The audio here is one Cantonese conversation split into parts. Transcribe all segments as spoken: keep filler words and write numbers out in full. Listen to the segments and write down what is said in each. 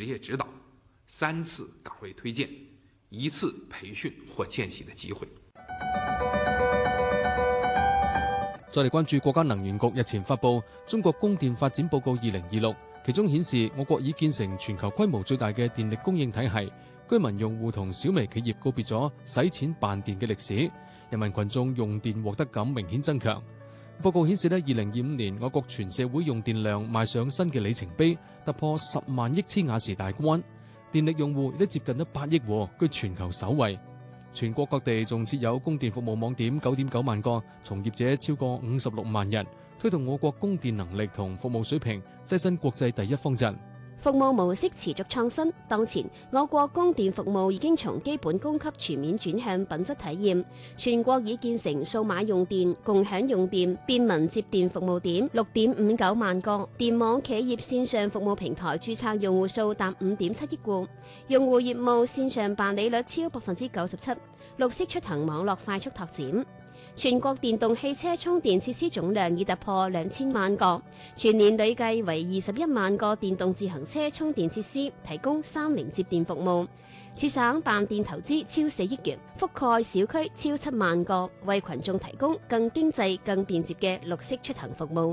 业指导，三次岗位推荐，一次培训或见习的機會。 再嚟關注國家能源局日前發布《中國供電發展報告二零二六》，其中顯示我國已建成全球規模最大嘅電力供應體系，居民用戶同小微企業告別咗使錢辦電嘅歷史，人民群眾用電獲得感明顯增強。報告顯示咧，二零二五年我國全社會用電量邁上新嘅里程碑，突破十萬億千瓦時大關，電力用戶亦都接近咗八億戶，居全球首位。全國各地仲設有供電服務網點九點九萬個，從業者超過五十六萬人，推動我國供電能力同服務水平躋身國際第一方陣。 服務模式持續創新，當前我國供電服務已經從基本供給全面轉向品質體驗。全國已建成數碼用電、共享用電、便民接電服務點六點五九萬個，電網企業線上服務平台註冊用戶數達五點七億戶，用戶業務線上辦理率超百分之九十七，綠色出行網絡快速拓展。全國電動汽車充電設施總量已突破兩千萬個，全年累計為二十一萬個電動自行車充電設施，提供三菱接電服務。浙省辦電投資超四億元，覆蓋小區超七萬個，為群眾提供更經濟、更便捷嘅綠色出行服務。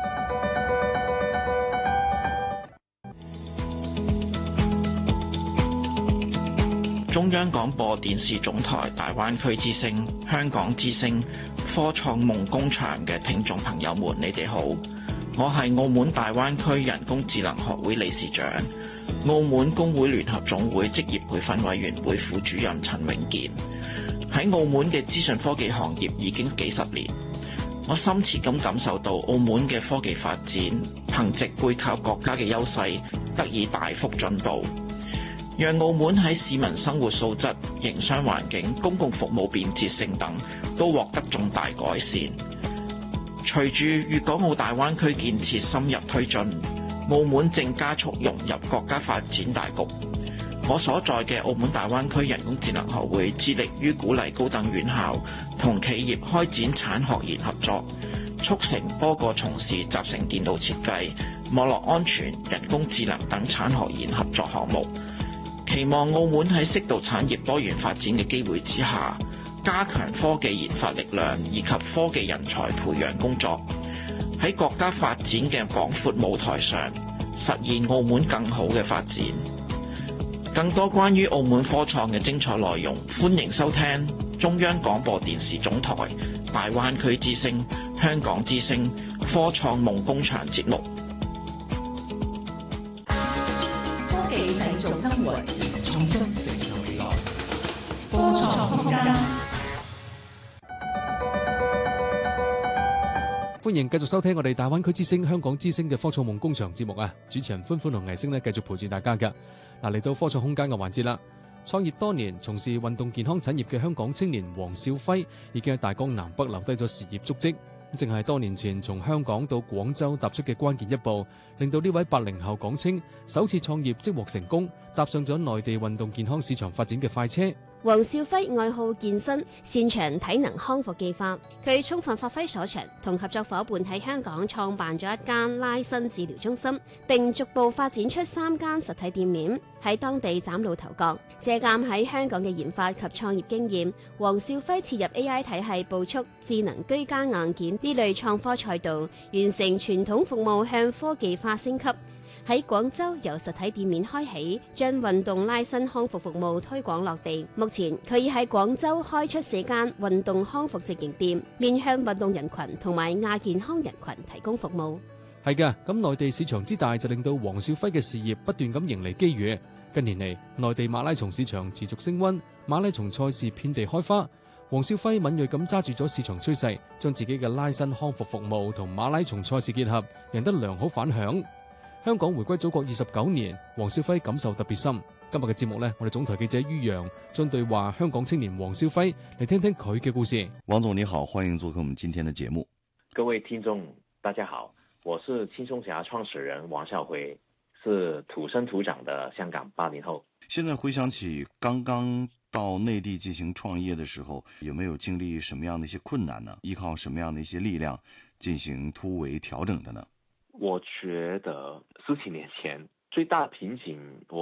中央廣播電視總台大灣區之聲、香港之聲、科創夢工場嘅聽眾朋友們，你哋好，我係澳門大灣區人工智能學會理事長、澳門工會聯合總會職業培訓委員會副主任陳永健。喺澳門嘅資訊科技行業已經幾十年，我深切咁感受到澳門嘅科技發展，憑藉背靠國家嘅優勢，得以大幅進步。讓澳門喺市民生活素質、營商環境、公共服務便捷性等都獲得重大改善。隨住粵港澳大灣區建設深入推進，澳門正加速融入國家發展大局。我所在嘅澳門大灣區人工智能學會致力於鼓勵高等院校同企業開展產學研合作，促成多個從事集成電腦設計、網絡安全、人工智能等產學研合作項目。期望澳門喺適度產業多元發展嘅機會之下，加強科技研發力量以及科技人才培養工作，喺國家發展嘅廣闊舞台上，實現澳門更好嘅發展。更多關於澳門科創嘅精彩內容，歡迎收聽中央廣播電視總台大灣區之聲、香港之聲科創夢工場節目。 科技製造生活，創新成就未來。科創空間， 歡迎繼續收聽我哋大灣區之聲、香港之聲嘅科創夢工場節目啊！主持人歡歡同藝星呢，繼續陪住大家噶。嗱，嚟到科創空間嘅環節啦。創業多年、從事運動健康產業嘅香港青年黃少輝，已經喺大江南北留低咗事業足跡。正係多年前從香港到廣州踏出嘅關鍵一步，令到呢位八零後港青首次創業即獲成功，踏上咗內地運動健康市場發展嘅快車。 黃少輝愛好健身，擅長體能康復技法。佢充分發揮所長，同合作伙伴喺香港創辦咗一間拉伸治療中心，並逐步發展出三間實體店面，喺當地嶄露頭角。借鑒喺香港嘅研發及創業經驗，黃少輝切入 A I 體系，部署智能居家硬件呢類創科賽道，完成傳統服務向科技化升級。喺廣州由實體店面開起，將運動拉伸康復服務推廣落地。目前佢已喺廣州開出四間運動康復直營店，面向運動人群同埋亞健康人群提供服務。 係嘅，咁內地市場之大就令到黃少輝嘅事業不斷咁迎嚟機遇。近年嚟，內地馬拉松市場持續升溫，馬拉松賽事遍地開花。黃少輝敏銳咁揸住咗市場趨勢，將自己嘅拉伸康復服務同馬拉松賽事結合，贏得良好反響。香港回歸祖國二十九年，黃少輝感受特別深。今日嘅節目呢，我哋總台記者于洋將對話香港青年黃少輝，嚟聽聽佢嘅故事。 王總你好，歡迎做客我們今天的節目。 各位聽眾大家好，我是輕鬆俠創始人王少輝，是土生土長的香港八零後。 現在回想起剛剛到內地進行創業的時候，有沒有經歷什麼樣的一些困難呢？依靠什麼樣的一些力量進行突圍調整的呢？ 我覺得十幾年前最大的瓶頸，我